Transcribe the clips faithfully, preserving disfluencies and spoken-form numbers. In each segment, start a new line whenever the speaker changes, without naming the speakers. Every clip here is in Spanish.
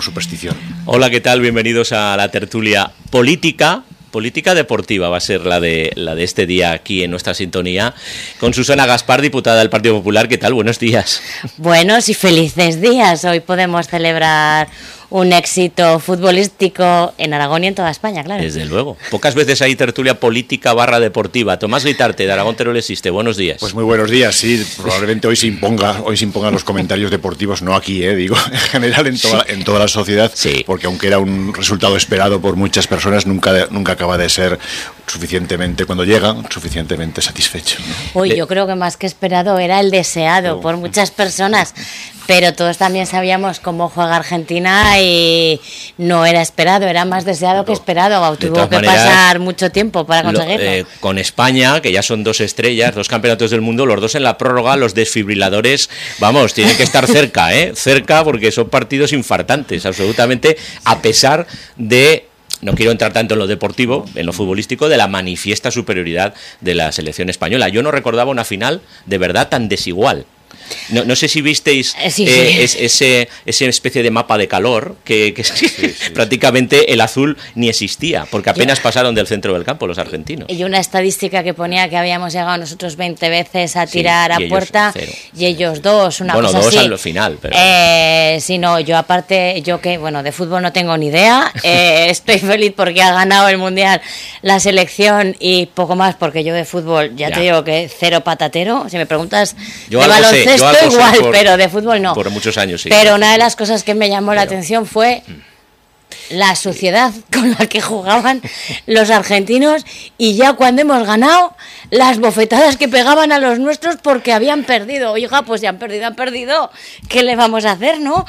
superstición.
Hola, ¿qué tal? Bienvenidos a la tertulia política. Política deportiva va a ser la de la de este día aquí en nuestra sintonía, con Susana Gaspar, diputada del Partido Popular. ¿Qué tal? Buenos días.
Buenos y felices días. Hoy podemos celebrar un éxito futbolístico en Aragón y en toda España, claro.
Desde luego. Pocas veces hay tertulia política barra deportiva. Tomás Guitarte, de Aragón Teruel existe. Buenos días.
Pues muy buenos días, sí. Probablemente hoy se imponga, hoy se impongan los comentarios deportivos, no aquí, eh, digo, en general en toda, en toda la sociedad,
sí.
Porque aunque era un resultado esperado por muchas personas, nunca, nunca acaba de ser suficientemente, cuando llega, suficientemente satisfecho, ¿no?
Uy, yo creo que más que esperado era el deseado oh. por muchas personas. Pero todos también sabíamos cómo juega Argentina y no era esperado, era más deseado que esperado.
De
Tuvo que
maneras,
pasar mucho tiempo para conseguirlo.
Lo, eh, con España, que ya son dos estrellas, dos campeonatos del mundo, los dos en la prórroga, los desfibriladores, vamos, tienen que estar cerca, ¿eh? Cerca, porque son partidos infartantes, absolutamente, a pesar de... No quiero entrar tanto en lo deportivo, en lo futbolístico, de la manifiesta superioridad de la selección española. Yo no recordaba una final de verdad tan desigual. No, no sé si visteis
sí, sí.
Eh, es, ese, ese especie de mapa de calor que, que sí, sí. prácticamente el azul ni existía, porque apenas Yo, pasaron del centro del campo los argentinos.
Y una estadística que ponía que habíamos llegado nosotros veinte veces a tirar sí, a puerta cero, y ellos dos, una
bueno,
cosa
dos
así.
al final. Pero...
Eh, sí, no, yo aparte, yo que, bueno, de fútbol no tengo ni idea, eh, estoy feliz porque ha ganado el Mundial la selección y poco más porque yo de fútbol, ya, ya. te digo que cero patatero, si me preguntas
yo
de baloncesto. Estoy igual,
por,
pero de fútbol no.
Por muchos años, sí.
Pero una de las cosas que me llamó
pero,
la atención fue la suciedad con la que jugaban los argentinos y ya cuando hemos ganado, las bofetadas que pegaban a los nuestros porque habían perdido. Oiga, pues ya han perdido, han perdido. ¿Qué le vamos a hacer, no?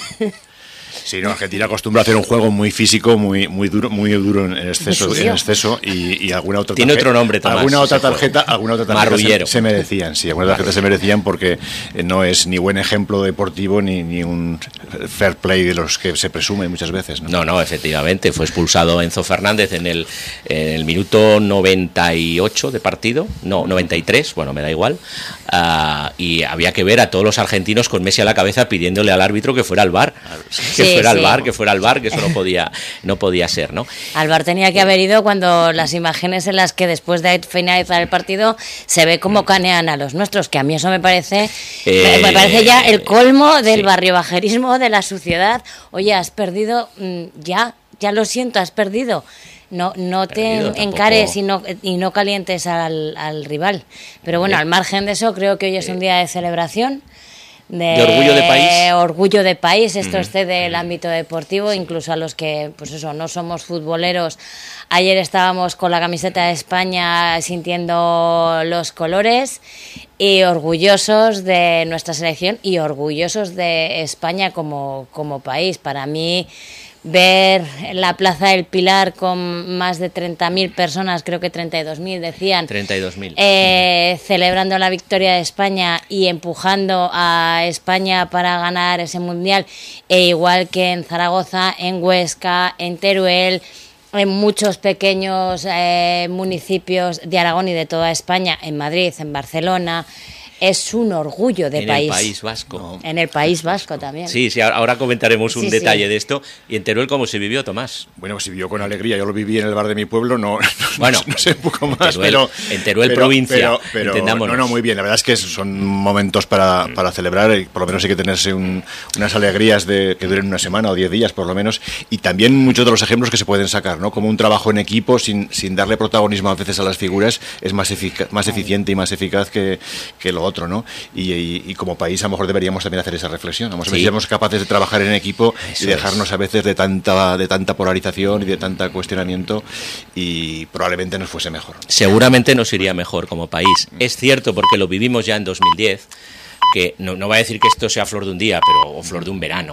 Sí, no, Argentina acostumbra a hacer un juego muy físico, muy muy duro, muy duro en exceso, en exceso y, y alguna otra
tiene
tarjeta,
otro nombre, Tomás,
alguna otra tarjeta, alguna otra tarjeta
Marrullero.
Se, se merecían, sí, algunas tarjetas se merecían porque no es ni buen ejemplo deportivo ni, ni un fair play de los que se presume muchas veces, ¿no?
No, no, efectivamente, fue expulsado Enzo Fernández en el, en el minuto noventa y ocho de partido, no, noventa y tres, bueno, me da igual, uh, y había que ver a todos los argentinos con Messi a la cabeza pidiéndole al árbitro que fuera al V A R, que
sí,
fuera
sí.
al V A R, que fuera al V A R, que eso no podía, no podía ser, ¿no?
Al V A R tenía que haber ido cuando las imágenes en las que después de finalizar el partido se ve cómo canean a los nuestros, que a mí eso me parece, eh, me parece ya el colmo del sí. barriobajerismo, de la suciedad. Oye, has perdido, ya, ya lo siento, has perdido. No, no te Perdido, encares y no, y no calientes al, al rival. Pero bueno, al margen de eso, creo que hoy es un día de celebración. De,
de orgullo de país.
Orgullo de país, esto uh-huh. excede el ámbito deportivo, incluso a los que, pues eso, no somos futboleros. Ayer estábamos con la camiseta de España sintiendo los colores y orgullosos de nuestra selección y orgullosos de España como, como país. Para mí, ver la Plaza del Pilar con más de treinta mil personas, creo que treinta y dos mil decían,
treinta y dos mil
eh, uh-huh. celebrando la victoria de España y empujando a España para ganar ese Mundial, e igual que en Zaragoza, en Huesca, en Teruel, en muchos pequeños eh, municipios de Aragón y de toda España, en Madrid, en Barcelona. Es un orgullo de
en
país.
En el País Vasco. No.
En el País Vasco también.
Sí, sí, ahora comentaremos un
sí,
detalle
sí.
de esto. ¿Y en Teruel cómo se vivió, Tomás?
Bueno, se vivió con alegría. Yo lo viví en el bar de mi pueblo, no, no,
bueno,
no sé un poco más,
Teruel,
pero...
En Teruel,
pero,
provincia,
pero, pero,
entendámonos.
No, no, muy bien. La verdad es que son momentos para, para celebrar, y por lo menos hay que tenerse un, unas alegrías de que duren una semana o diez días, por lo menos, y también muchos de los ejemplos que se pueden sacar, ¿no? Como un trabajo en equipo, sin, sin darle protagonismo a veces a las figuras, es más, efic- más eficiente y más eficaz que, que lo otro, ¿no? Y, y, y como país a lo mejor deberíamos también hacer esa reflexión. Vamos a ver si somos capaces de trabajar en equipo Eso y dejarnos es. a veces de tanta de tanta polarización y de tanta cuestionamiento, y probablemente nos fuese mejor.
Seguramente nos iría mejor como país. Es cierto, porque lo vivimos ya en dos mil diez, que no, no va a decir que esto sea flor de un día, pero o flor de un verano,